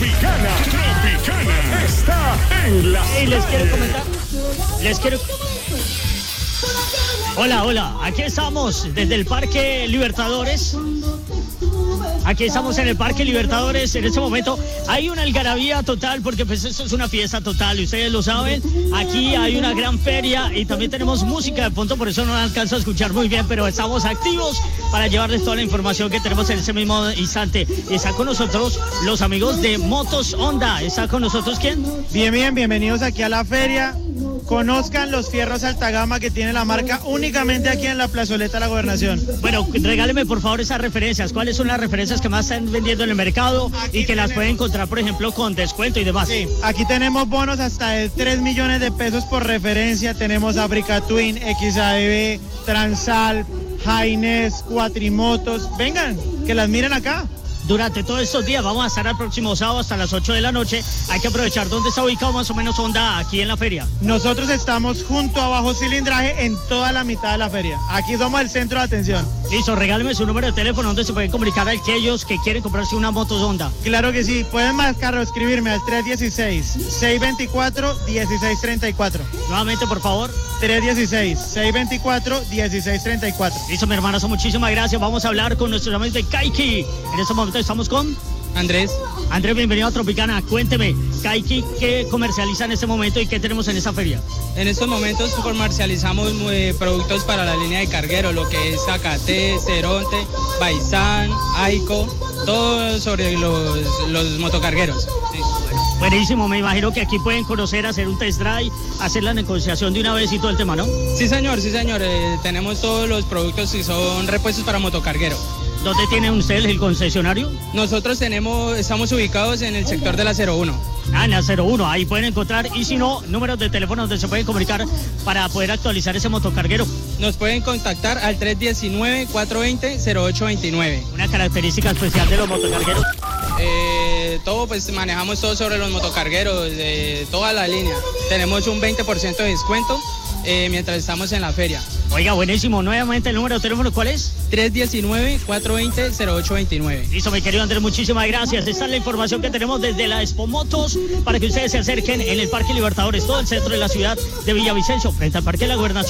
Tropicana está en la... Y les quiero... Hola, aquí estamos desde el Parque Libertadores. Aquí estamos en el Parque Libertadores. En este momento hay una algarabía total porque pues esto es una fiesta total y ustedes lo saben. Aquí hay una gran feria y también tenemos música de fondo, por eso no alcanzo a escuchar muy bien, pero estamos activos para llevarles toda la información que tenemos en ese mismo instante. Está con nosotros los amigos de Motos Honda. ¿Está con nosotros quién? Bien, bienvenidos aquí a la feria. Conozcan los fierros alta gama que tiene la marca únicamente aquí en la plazoleta de la Gobernación. Bueno, regáleme por favor esas referencias. ¿Cuáles son las referencias que más están vendiendo en el mercado y que las pueden encontrar, por ejemplo, con descuento y demás? Sí, aquí tenemos bonos hasta de 3 millones de pesos por referencia. Tenemos Africa Twin, XADV, Transalp, Haines, Cuatrimotos. Vengan, que las miren acá. Durante todos estos días vamos a estar el próximo sábado hasta las 8 de la noche. Hay que aprovechar. ¿Dónde está ubicado más o menos Honda aquí en la feria? Nosotros estamos junto a Bajo Cilindraje en toda la mitad de la feria. Aquí somos el centro de atención. Listo, regáleme su número de teléfono donde se pueden comunicar a aquellos que quieren comprarse una moto Honda. Claro que sí, pueden marcar o escribirme al 316-624-1634. Nuevamente, por favor. 316-624-1634. Listo, mi hermanazo, muchísimas gracias. Vamos a hablar con nuestros amigos de Kaiki. En este momento estamos con... Andrés, bienvenido a Tropicana. Cuénteme, Kaiki, ¿qué comercializa en este momento y qué tenemos en esta feria? en estos momentos comercializamos productos para la línea de carguero, lo que es Zacate, Ceronte, Baisan, Aiko, todo sobre los motocargueros. Sí. Buenísimo, me imagino que aquí pueden conocer, hacer un test drive, hacer la negociación de una vez y todo el tema, ¿no? Sí, señor, tenemos todos los productos que son repuestos para motocarguero. ¿Dónde tienen ustedes el concesionario? Nosotros estamos ubicados en el sector de la 01. En la 01, ahí pueden encontrar, y si no, números de teléfono donde se pueden comunicar para poder actualizar ese motocarguero. Nos pueden contactar al 319-420-0829. Una característica especial de los motocargueros. Manejamos todo sobre los motocargueros, toda la línea. Tenemos un 20% de descuento mientras estamos en la feria. Oiga, buenísimo. Nuevamente el número de teléfono, ¿cuál es? 319-420-0829. Listo, mi querido Andrés, muchísimas gracias. Esta es la información que tenemos desde la Expo Motos para que ustedes se acerquen en el Parque Libertadores, todo el centro de la ciudad de Villavicencio, frente al Parque de la Gobernación.